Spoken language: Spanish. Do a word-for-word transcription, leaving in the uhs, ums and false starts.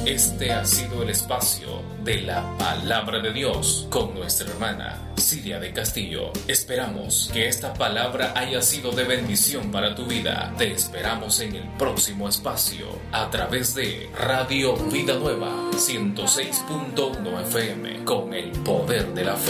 Este ha sido el espacio de la Palabra de Dios con nuestra hermana Cilia de Castillo. Esperamos que esta palabra haya sido de bendición para tu vida. Te esperamos en el próximo espacio a través de Radio Vida Nueva ciento seis punto uno F M con el poder de la fe.